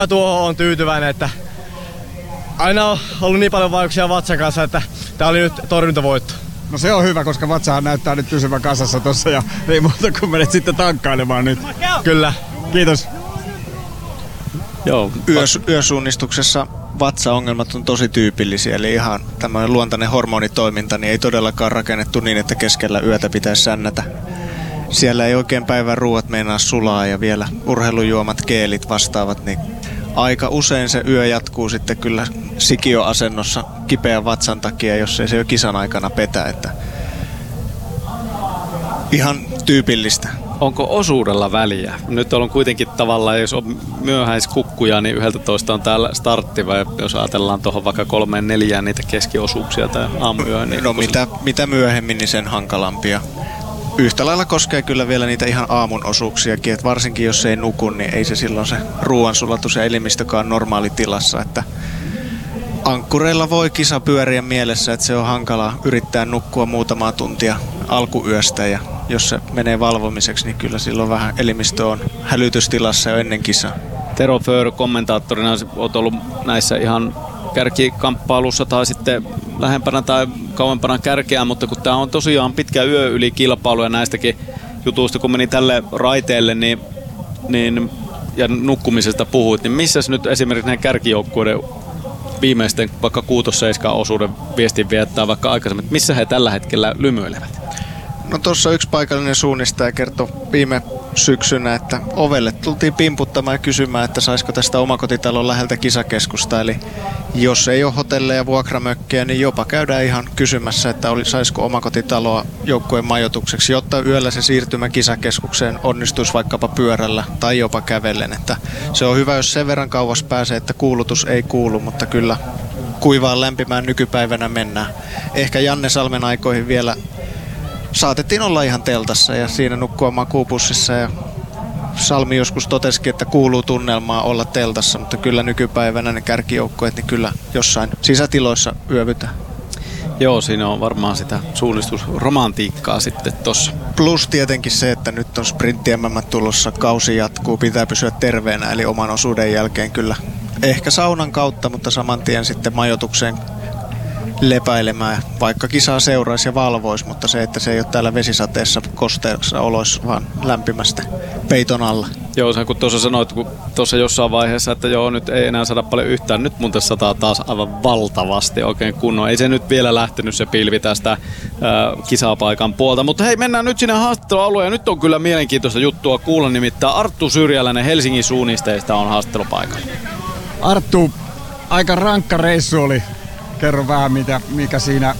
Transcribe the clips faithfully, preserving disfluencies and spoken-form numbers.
Tuohon on tyytyväinen, että aina on ollut niin paljon vaikeuksia Vatsan kanssa, että tää oli nyt torjuntavoitto. No se on hyvä, koska Vatsahan näyttää nyt pysyvän kasassa tossa ja ei muuta kuin menet sitten tankkailemaan nyt. Kyllä. Kiitos. Joo, yös, yösuunnistuksessa vatsaongelmat on tosi tyypillisiä, eli ihan tämmöinen luontainen hormonitoiminta niin ei todellakaan rakennettu niin, että keskellä yötä pitäisi sännätä. Siellä ei oikein päivän ruuat meinaa sulaa ja vielä urheilujuomat, keelit vastaavat, niin aika usein se yö jatkuu sitten kyllä sikioasennossa kipeän vatsan takia, jos ei se jo kisan aikana petä, että ihan tyypillistä. Onko osuudella väliä? Nyt on kuitenkin tavallaan, jos on myöhäiskukkuja, niin yhdeltätoista on täällä startti, vai jos ajatellaan tuohon vaikka kolmeen neljään niitä keskiosuuksia tai aamuyöhön. Niin no mitä, mitä myöhemmin, niin sen hankalampia. Yhtä lailla koskee kyllä vielä niitä ihan aamun osuuksiakin, että varsinkin jos ei nuku, niin ei se silloin se ruoansulatus ja elimistökaan normaali tilassa, että ankkureilla voi kisa pyöriä mielessä, että se on hankala yrittää nukkua muutamaa tuntia alkuyöstä ja jos se menee valvomiseksi, niin kyllä silloin vähän elimistö on hälytystilassa jo ennen kisaa. Tero Föör kommentaattorina olet ollut näissä ihan kärkikamppailussa tai sitten lähempänä tai kauempana kärkeä, mutta kun tämä on tosiaan pitkä yö yli kilpailu ja näistäkin jutuista, kun meni tälle raiteelle niin, niin, ja nukkumisesta puhuit, niin missäs nyt esimerkiksi näiden kärkijoukkueiden viimeisten vaikka kuutos seiskaan osuuden viestin viettää vaikka aikaisemmin, missä he tällä hetkellä lymyilevät? No tuossa yksi paikallinen suunnistaja kertoi viime syksynä, että ovelle tultiin pimputtamaan ja kysymään, että saisiko tästä omakotitalon läheltä kisakeskusta. Eli jos ei ole hotelleja, vuokramökkejä, niin jopa käydään ihan kysymässä, että oli, saisiko omakotitaloa joukkueen majoitukseksi, jotta yöllä se siirtymä kisakeskukseen onnistuisi vaikkapa pyörällä tai jopa kävellen. Että se on hyvä, jos sen verran kauas pääsee, että kuulutus ei kuulu, mutta kyllä kuivaan lämpimään nykypäivänä mennään. Ehkä Janne Salmen aikoihin vielä saatettiin olla ihan teltassa ja siinä nukkua makuupussissa ja Salmi joskus totesikin, että kuuluu tunnelmaa olla teltassa, mutta kyllä nykypäivänä ne kärkijoukkueet niin kyllä jossain sisätiloissa yövytään. Joo, siinä on varmaan sitä suunnistusromantiikkaa sitten tossa. Plus tietenkin se, että nyt on sprintti M M tulossa, kausi jatkuu, pitää pysyä terveenä, eli oman osuuden jälkeen kyllä ehkä saunan kautta, mutta saman tien sitten majoitukseen lepäilemään, vaikka kisaa seuraisi ja valvoisi, mutta se, että se ei ole täällä vesisateessa kosteessa oloissa, vaan lämpimästä peiton alla. Joo, kun tuossa sanoit, kun tuossa jossain vaiheessa, että joo, nyt ei enää saada paljon yhtään, nyt muuten sataa taas aivan valtavasti oikein kunnon. Ei se nyt vielä lähtenyt se pilvi tästä ää, kisapaikan puolta, mutta hei, mennään nyt sinne haastattelualueen, ja nyt on kyllä mielenkiintoista juttua kuulla, nimittäin Arttu Syrjäläinen Helsingin suunnisteista on haastattelupaikalla. Arttu, aika rankka reissu oli. Kerro vähän, mitä, mikä siinä,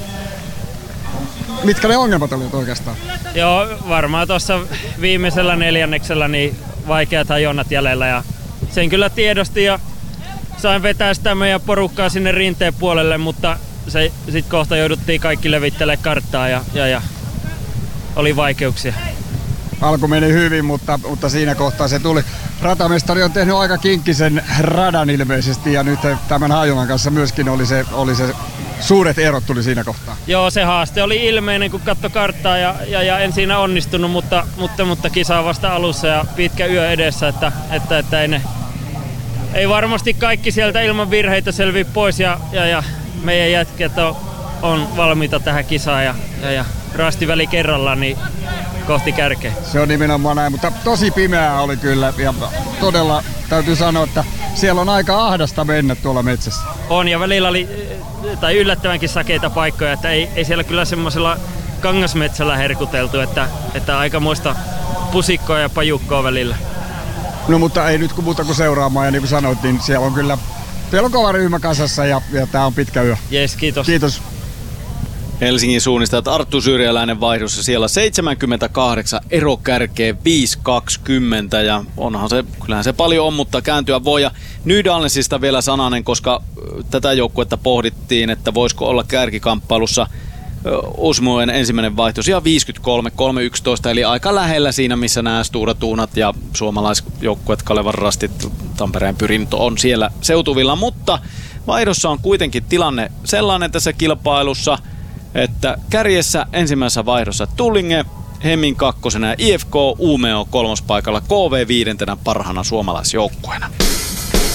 mitkä ne ongelmat olivat oikeastaan? Joo, varmaan tuossa viimeisellä neljänneksellä niin vaikeat hajonnat jäljellä ja sen kyllä tiedosti ja sain vetää sitä meidän porukkaa sinne rinteen puolelle, mutta se, sit kohta jouduttiin kaikki levittelemään karttaa ja, ja, ja oli vaikeuksia. Alku meni hyvin, mutta, mutta siinä kohtaa se tuli. Ratamestari on tehnyt aika kinkkisen radan ilmeisesti ja nyt tämän hajonnan kanssa myöskin oli se, oli se suuret erot tuli siinä kohtaa. Joo, se haaste oli ilmeinen, kun katsoi karttaa ja, ja, ja en siinä onnistunut, mutta, mutta, mutta kisa on vasta alussa ja pitkä yö edessä, että, että, että ei, ne, ei varmasti kaikki sieltä ilman virheitä selviä pois ja, ja, ja meidän jätkät on, on valmiita tähän kisaan ja, ja, ja rastiväli kerrallaan niin kohti kärkeä. Se on nimenomaan näin, mutta tosi pimeää oli kyllä ja todella täytyy sanoa, että siellä on aika ahdasta mennä tuolla metsässä. On ja välillä oli tai yllättävänkin sakeita paikkoja, että ei, ei siellä kyllä semmoisella kangasmetsällä herkuteltu, että, että aikamoista pusikkoa ja pajukkoa välillä. No mutta ei nyt kun muuta kuin seuraamaan ja niin kuin sanoit, niin siellä on kyllä, siellä on kova ryhmä kasassa ja, ja tää on pitkä yö. Jes, kiitos. Kiitos. Helsingin suunnistajat Arttu Syrjäläinen vaihdossa siellä seitsemänkymmentäkahdeksan, ero kärkeen viisi kaksikymmentä ja onhan se, kyllähän se paljon on, mutta kääntyä voi. Ja Nydalensista vielä sananen, koska tätä joukkuetta pohdittiin, että voisiko olla kärkikamppailussa Osmoen ensimmäinen vaihto siellä viisikymmentäkolme kolme yksitoista, eli aika lähellä siinä, missä nämä Sturatuunat ja suomalaisjoukkueet Kalevan Rastit, Tampereen Pyrinto on siellä seutuvilla, mutta vaihdossa on kuitenkin tilanne sellainen tässä kilpailussa, että kärjessä ensimmäisessä vaihdossa Tullinge, Hemmin kakkosena ja I F K Umeå kolmospaikalla, K V viidentenä parhaana suomalaisjoukkueena.